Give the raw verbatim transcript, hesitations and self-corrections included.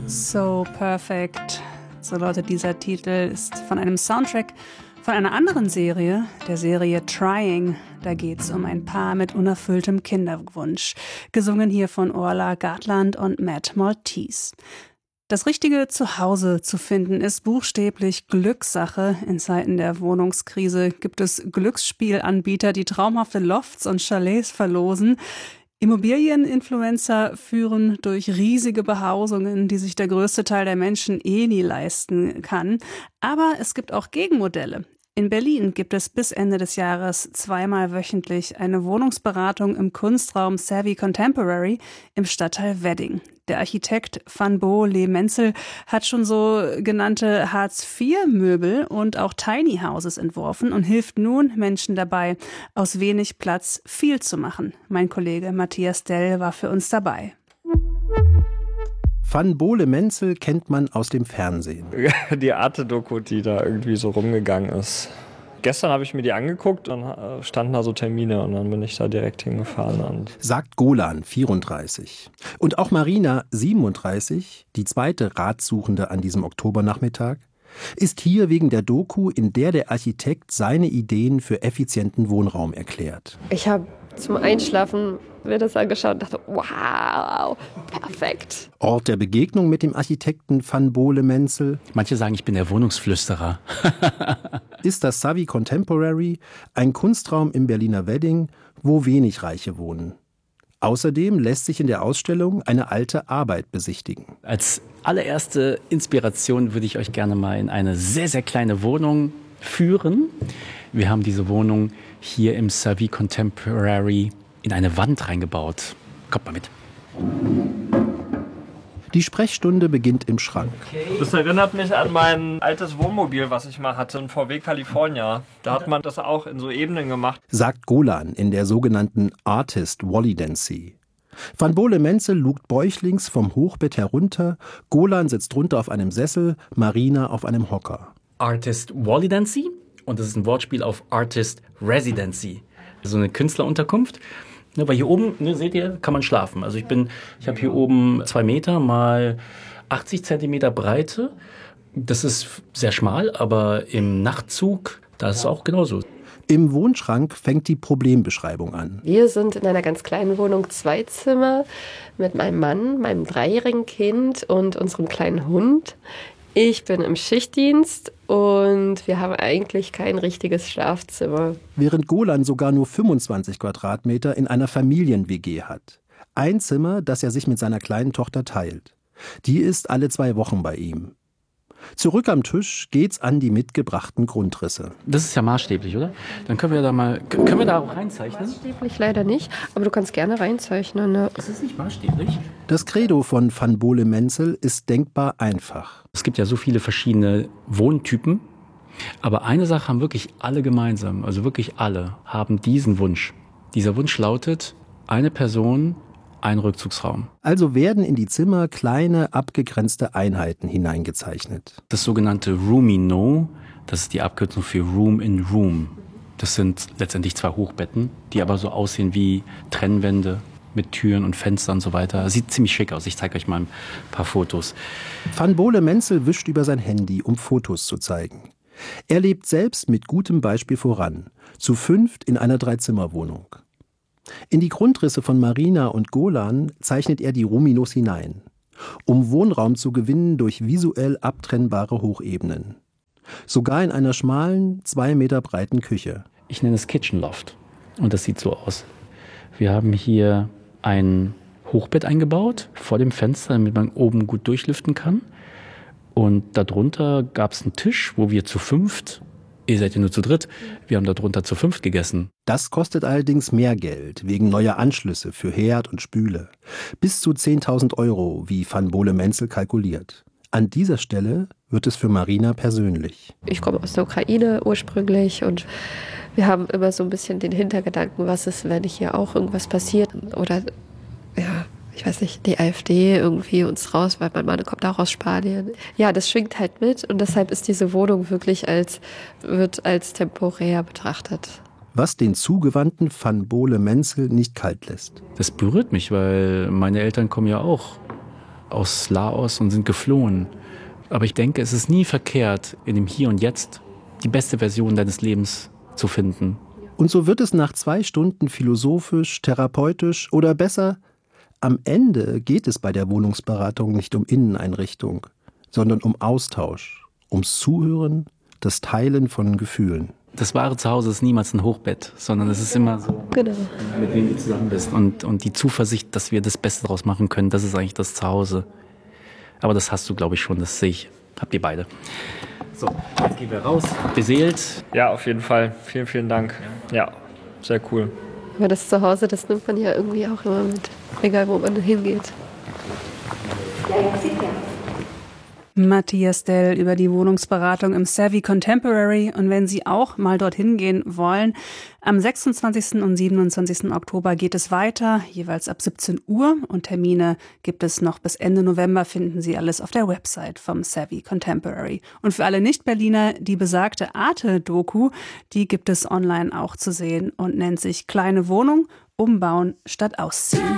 So Perfect, so lautet dieser Titel, ist von einem Soundtrack von einer anderen Serie, der Serie Trying. Da geht es um ein Paar mit unerfülltem Kinderwunsch. Gesungen hier von Orla Gartland und Matt Maltese. Das richtige Zuhause zu finden ist buchstäblich Glückssache. In Zeiten der Wohnungskrise gibt es Glücksspielanbieter, die traumhafte Lofts und Chalets verlosen. Immobilieninfluencer führen durch riesige Behausungen, die sich der größte Teil der Menschen eh nie leisten kann. Aber es gibt auch Gegenmodelle. In Berlin gibt es bis Ende des Jahres zweimal wöchentlich eine Wohnungsberatung im Kunstraum Savvy Contemporary im Stadtteil Wedding. Der Architekt Van Bo Le Menzel hat schon so genannte Hartz vier Möbel und auch Tiny Houses entworfen und hilft nun Menschen dabei, aus wenig Platz viel zu machen. Mein Kollege Matthias Dell war für uns dabei. Van Bo Le Menzel kennt man aus dem Fernsehen. Die Arte-Doku, die da irgendwie so rumgegangen ist. Gestern habe ich mir die angeguckt und standen da so Termine und dann bin ich da direkt hingefahren. Und Sagt Golan, vierunddreißig. Und auch Marina, siebenunddreißig, die zweite Ratsuchende an diesem Oktobernachmittag, ist hier wegen der Doku, in der der Architekt seine Ideen für effizienten Wohnraum erklärt. Ich habe zum Einschlafen mir das angeschaut und dachte, wow, perfekt. Ort der Begegnung mit dem Architekten Van Bo Le Menzel. Manche sagen, ich bin der Wohnungsflüsterer. Ist das Savvy Contemporary, ein Kunstraum im Berliner Wedding, wo wenig Reiche wohnen. Außerdem lässt sich in der Ausstellung eine alte Arbeit besichtigen. Als allererste Inspiration würde ich euch gerne mal in eine sehr, sehr kleine Wohnung führen. Wir haben diese Wohnung hier im Savvy Contemporary in eine Wand reingebaut. Kommt mal mit. Die Sprechstunde beginnt im Schrank. das erinnert mich an mein altes Wohnmobil, was ich mal hatte, ein V W California. Da hat man das auch in so Ebenen gemacht. Sagt Golan in der sogenannten Artist Wallidancy. Van Bo Le Menzel lugt bäuchlings vom Hochbett herunter, Golan sitzt drunter auf einem Sessel, Marina auf einem Hocker. Artist Wallidancy und das ist ein Wortspiel auf Artist Residency. So eine Künstlerunterkunft. Ne, weil hier oben, ne, seht ihr, kann man schlafen. Also ich bin, ich habe hier oben zwei Meter mal achtzig Zentimeter Breite. Das ist sehr schmal, aber im Nachtzug, da ist es auch genauso. Im Wohnschrank fängt die Problembeschreibung an. Wir sind in einer ganz kleinen Wohnung, zwei Zimmer, mit meinem Mann, meinem dreijährigen Kind und unserem kleinen Hund. Ich bin im Schichtdienst und wir haben eigentlich kein richtiges Schlafzimmer. Während Golan sogar nur fünfundzwanzig Quadratmeter in einer Familien-W G hat. Ein Zimmer, das er sich mit seiner kleinen Tochter teilt. Die ist alle zwei Wochen bei ihm. Zurück am Tisch geht's an die mitgebrachten Grundrisse. Das ist ja maßstäblich, oder? Dann können wir da mal, können wir da auch reinzeichnen? Maßstäblich leider nicht, aber du kannst gerne reinzeichnen. Ne? Ist es nicht maßstäblich? Das Credo von Van Bo Le Menzel ist denkbar einfach. Es gibt ja so viele verschiedene Wohntypen, aber eine Sache haben wirklich alle gemeinsam, also wirklich alle, haben diesen Wunsch. Dieser Wunsch lautet, eine Person, ein Rückzugsraum. Also werden in die Zimmer kleine, abgegrenzte Einheiten hineingezeichnet. Das sogenannte Roomino, das ist die Abkürzung für Room in Room. Das sind letztendlich zwei Hochbetten, die aber so aussehen wie Trennwände mit Türen und Fenstern und so weiter. Sieht ziemlich schick aus. Ich zeige euch mal ein paar Fotos. Van Bo Le Menzel wischt über sein Handy, um Fotos zu zeigen. Er lebt selbst mit gutem Beispiel voran. Zu fünft in einer Dreizimmerwohnung. In die Grundrisse von Marina und Golan zeichnet er die Roominos hinein, um Wohnraum zu gewinnen durch visuell abtrennbare Hochebenen. Sogar in einer schmalen, zwei Meter breiten Küche. Ich nenne es Kitchen Loft und das sieht so aus. Wir haben hier ein Hochbett eingebaut vor dem Fenster, damit man oben gut durchlüften kann. Und darunter gab es einen Tisch, wo wir zu fünft, ihr seid ja nur zu dritt, wir haben darunter zu fünft gegessen. Das kostet allerdings mehr Geld, wegen neuer Anschlüsse für Herd und Spüle. Bis zu zehntausend Euro, wie Van Bo Le Menzel kalkuliert. An dieser Stelle wird es für Marina persönlich. Ich komme aus der Ukraine ursprünglich und wir haben immer so ein bisschen den Hintergedanken, was ist, wenn hier auch irgendwas passiert oder, ja, ich weiß nicht, die AfD irgendwie uns raus, weil mein Mann kommt auch aus Spanien. Ja, das schwingt halt mit und deshalb ist diese Wohnung wirklich als, wird als temporär betrachtet. Was den zugewandten Van Bo Le Menzel nicht kalt lässt. Das berührt mich, weil meine Eltern kommen ja auch aus Laos und sind geflohen. Aber ich denke, es ist nie verkehrt, in dem Hier und Jetzt die beste Version deines Lebens zu finden. Und so wird es nach zwei Stunden philosophisch, therapeutisch oder besser, am Ende geht es bei der Wohnungsberatung nicht um Inneneinrichtung, sondern um Austausch, ums Zuhören, das Teilen von Gefühlen. Das wahre Zuhause ist niemals ein Hochbett, sondern es ist immer so, Genau. mit wem du zusammen bist. Und, und die Zuversicht, dass wir das Beste daraus machen können, das ist eigentlich das Zuhause. Aber das hast du, glaube ich, schon, das sehe ich. Habt ihr beide. So, jetzt gehen wir raus. Beseelt. Ja, auf jeden Fall. Vielen, vielen Dank. Ja, sehr cool. Aber das Zuhause, das nimmt man ja irgendwie auch immer mit, egal wo man hingeht. Matthias Dell über die Wohnungsberatung im Savvy Contemporary. Und wenn Sie auch mal dorthin gehen wollen, am sechsundzwanzigsten und siebenundzwanzigsten Oktober geht es weiter, jeweils ab siebzehn Uhr. Und Termine gibt es noch bis Ende November, finden Sie alles auf der Website vom Savvy Contemporary. Und für alle Nicht-Berliner, die besagte Arte-Doku, die gibt es online auch zu sehen und nennt sich Kleine Wohnung, umbauen statt ausziehen.